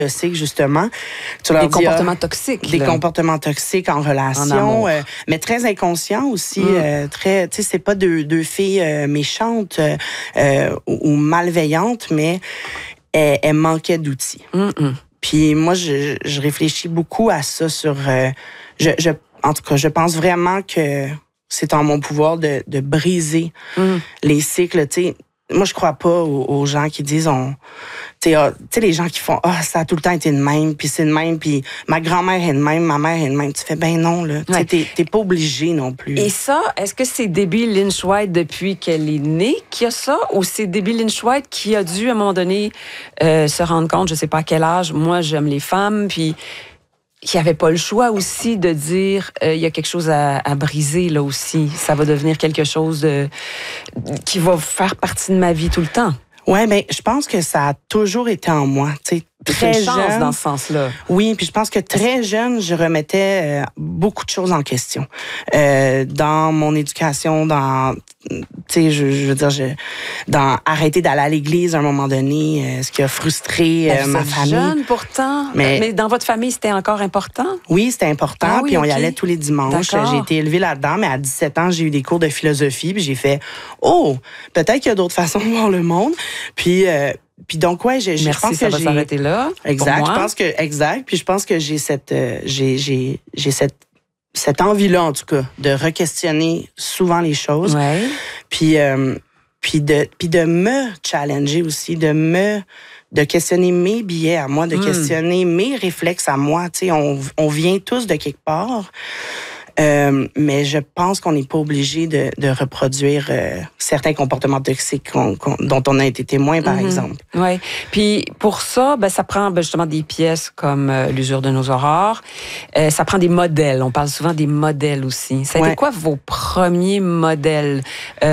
Je sais que justement, tu leur des dis, comportements toxiques. des comportements toxiques en relation, mais très inconscients aussi. Très, tu sais, c'est pas deux filles méchantes ou malveillantes, mais elles manquaient d'outils. Puis moi, je réfléchis beaucoup à ça sur... en tout cas, je pense vraiment que c'est en mon pouvoir de briser les cycles, tu sais. Moi, je crois pas aux gens qui disent tu sais, les gens qui font ça a tout le temps été de même, puis c'est de même, puis ma grand-mère est de même, ma mère est de même. Tu fais ben non là, tu sais, t'es pas obligé non plus. Et ça, est-ce que c'est Debbie Lynch White depuis qu'elle est née qui a ça, ou c'est Debbie Lynch White qui a dû à un moment donné se rendre compte, je sais pas à quel âge, moi j'aime les femmes, puis qui avait pas le choix aussi de dire il y a quelque chose à briser là aussi. Ça va devenir quelque chose qui va faire partie de ma vie tout le temps. Ouais, mais je pense que ça a toujours été en moi, tu sais. Très une chance jeune, dans ce sens-là. Oui, puis je pense que très jeune, je remettais beaucoup de choses en question. Dans mon éducation, dans, tu sais, je veux dire, dans arrêter d'aller à l'église à un moment donné, ce qui a frustré ma famille. Jeune pourtant, mais dans votre famille, c'était encore important? Oui, c'était important, puis on y allait tous les dimanches. D'accord. J'ai été élevée là-dedans, mais à 17 ans, j'ai eu des cours de philosophie, puis j'ai fait « Oh, peut-être qu'il y a d'autres façons de voir le monde. » Puis donc ouais, je pense que ça va s'arrêter là. Exact, je pense que puis je pense que j'ai cette envie-là en tout cas de re-questionner souvent les choses. Ouais. Puis de me challenger aussi, de questionner mes billets à moi, de questionner mes réflexes à moi, tu sais, on vient tous de quelque part. Mais je pense qu'on n'est pas obligé de reproduire certains comportements toxiques dont on a été témoin, par exemple. Oui. Puis pour ça, ça prend justement des pièces comme L'usure de nos aurores. Ça prend des modèles. On parle souvent des modèles aussi. Ça a été quoi vos premiers modèles?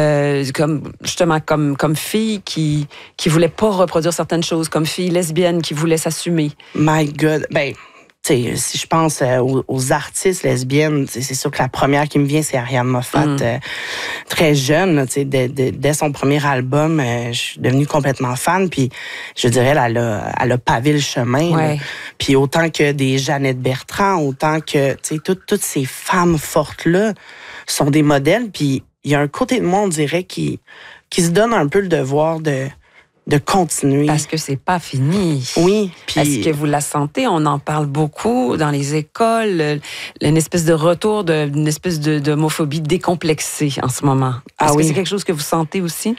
Comme fille qui voulait pas reproduire certaines choses, comme fille lesbienne qui voulait s'assumer. My God. T'sais, si je pense aux artistes lesbiennes, c'est sûr que la première qui me vient, c'est Ariane Moffat. Très jeune, dès son premier album, je suis devenue complètement fan. Puis je dirais, elle a pavé le chemin. Puis autant que des Jeannette Bertrand, autant que toutes ces femmes fortes-là sont des modèles. Puis il y a un côté de moi, on dirait, qui se donne un peu le devoir de continuer. Parce que c'est pas fini. Oui. Est-ce que vous la sentez? On en parle beaucoup dans les écoles. Une espèce de retour d'une espèce d'homophobie décomplexée en ce moment. Est-ce que c'est quelque chose que vous sentez aussi?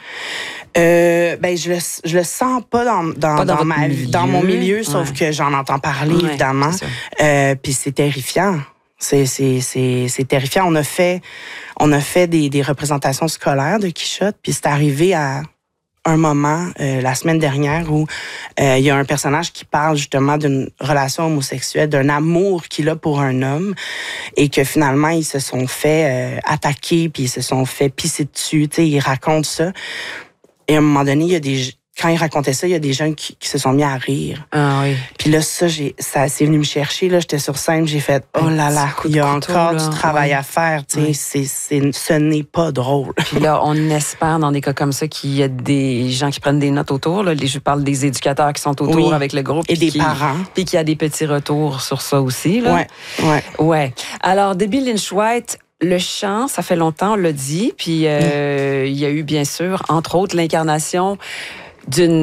Je le sens pas dans mon milieu, sauf que j'en entends parler, évidemment. Puis c'est terrifiant. C'est terrifiant. On a fait des représentations scolaires de Quichotte, puis c'est arrivé à un moment, la semaine dernière, où il y a un personnage qui parle justement d'une relation homosexuelle, d'un amour qu'il a pour un homme, et que finalement, ils se sont fait attaquer, puis ils se sont fait pisser dessus. Tu sais, il raconte ça. Et à un moment donné, quand il racontait ça, il y a des gens qui se sont mis à rire. Ah oui. Puis là, ça c'est venu me chercher. Là, j'étais sur scène, j'ai fait « Oh là là, il y a encore du travail à faire. » Tu sais, ce n'est pas drôle. Puis là, on espère dans des cas comme ça qu'il y a des gens qui prennent des notes autour. Là. Je parle des éducateurs qui sont autour avec le groupe. Et des parents. Puis qu'il y a des petits retours sur ça aussi. Là. Ouais. Alors, Debbie Lynch White... Le chant, ça fait longtemps, on l'a dit, puis il y a eu bien sûr, entre autres, l'incarnation d'une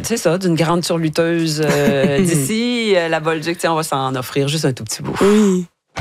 grande surluteuse d'ici, la Bolduc, on va s'en offrir juste un tout petit bout. Oui.